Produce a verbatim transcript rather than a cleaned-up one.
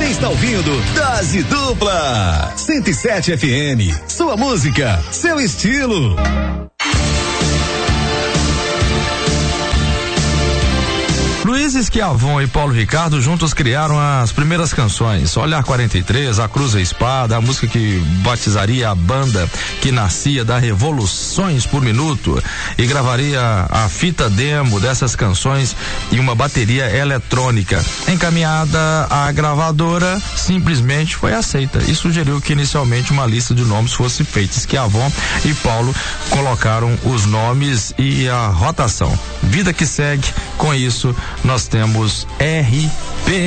está ouvindo Dose Dupla. cento e sete F M. Sua música, seu estilo. Luiz Schiavon e Paulo Ricardo juntos criaram as primeiras canções Olhar quarenta e três, A Cruz e a Espada, a música que batizaria a banda que nascia da Revoluções por Minuto e gravaria a fita demo dessas canções e uma bateria eletrônica. Encaminhada à gravadora, simplesmente foi aceita e sugeriu que inicialmente uma lista de nomes fosse feita. Schiavon e Paulo colocaram os nomes e a rotação. Vida que segue, com isso nós temos R P